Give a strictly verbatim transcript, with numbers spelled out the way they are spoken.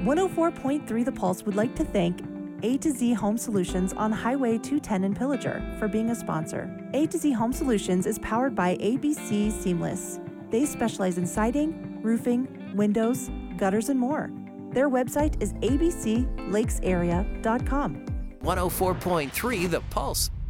one oh four point three The Pulse would like to thank A to Z Home Solutions on Highway two ten in Pillager for being a sponsor. A to Z Home Solutions is powered by A B C Seamless. They specialize in siding, roofing, windows, gutters, and more. Their website is a b c lakes area dot com. one oh four point three The Pulse.